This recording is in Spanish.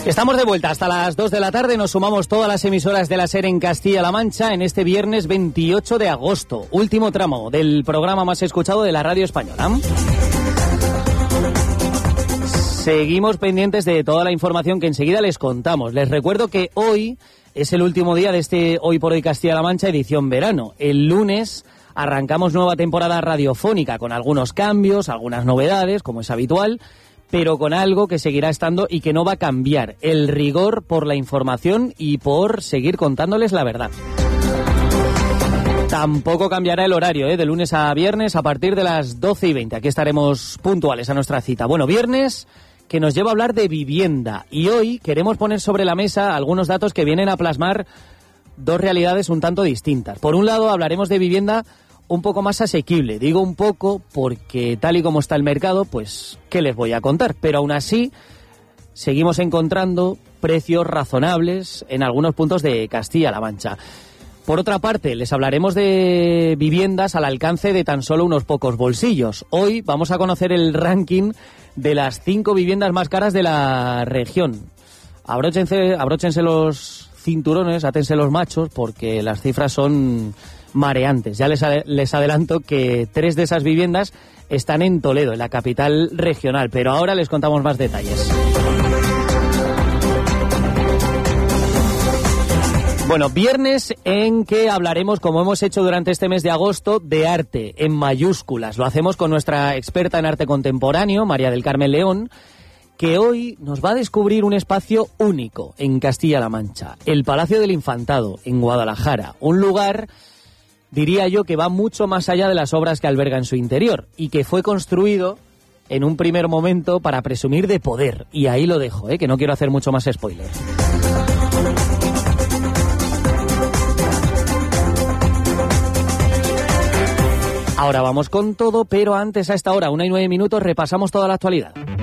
Estamos de vuelta hasta las 2 de la tarde, nos sumamos todas las emisoras de la SER en Castilla-La Mancha en este viernes 28 de agosto, último tramo del programa más escuchado de la radio española. Seguimos pendientes de toda la información que enseguida les contamos. Les recuerdo que hoy es el último día de este Hoy por Hoy Castilla-La Mancha edición verano. El lunes arrancamos nueva temporada radiofónica con algunos cambios, algunas novedades, como es habitual, pero con algo que seguirá estando y que no va a cambiar: el rigor por la información y por seguir contándoles la verdad. Tampoco cambiará el horario, de lunes a viernes a partir de las 12:20. Aquí estaremos puntuales a nuestra cita. Bueno, viernes que nos lleva a hablar de vivienda, y hoy queremos poner sobre la mesa algunos datos que vienen a plasmar dos realidades un tanto distintas. Por un lado, hablaremos de vivienda un poco más asequible. Digo un poco porque tal y como está el mercado, pues, ¿qué les voy a contar? Pero aún así, seguimos encontrando precios razonables en algunos puntos de Castilla-La Mancha. Por otra parte, les hablaremos de viviendas al alcance de tan solo unos pocos bolsillos. Hoy vamos a conocer el ranking de las 5 viviendas más caras de la región. Abróchense los cinturones, átense los machos, porque las cifras son mareantes. Ya les adelanto que 3 de esas viviendas están en Toledo, en la capital regional, pero ahora les contamos más detalles. Bueno, viernes en que hablaremos, como hemos hecho durante este mes de agosto, de arte en mayúsculas. Lo hacemos con nuestra experta en arte contemporáneo, María del Carmen León, que hoy nos va a descubrir un espacio único en Castilla-La Mancha, el Palacio del Infantado, en Guadalajara. Un lugar, diría yo, que va mucho más allá de las obras que alberga en su interior y que fue construido en un primer momento para presumir de poder. Y ahí lo dejo, que no quiero hacer mucho más spoiler. Ahora vamos con todo, pero antes, a esta hora, 1:09, repasamos toda la actualidad.